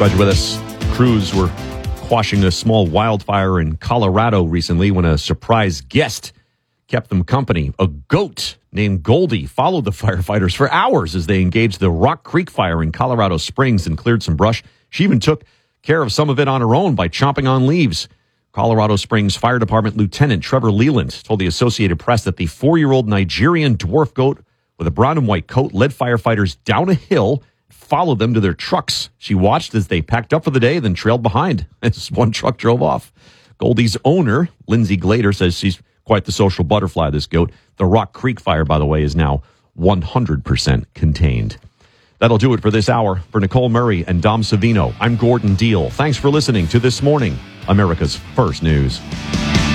Glad you're with us. Crews were quashing a small wildfire in Colorado recently when a surprise guest kept them company. A goat named Goldie followed the firefighters for hours as they engaged the Rock Creek fire in Colorado Springs and cleared some brush. She even took care of some of it on her own by chomping on leaves. Colorado Springs Fire Department Lieutenant Trevor Leland told the Associated Press that the 4-year-old Nigerian dwarf goat with a brown and white coat led firefighters down a hill, followed them to their trucks. She watched as they packed up for the day, then trailed behind as one truck drove off. Goldie's owner, Lindsay Glader, says she's quite the social butterfly, this goat. The Rock Creek fire, by the way, is now 100% contained. That'll do it for this hour. For Nicole Murray and Dom Savino, I'm Gordon Deal. Thanks for listening to This Morning, America's First News.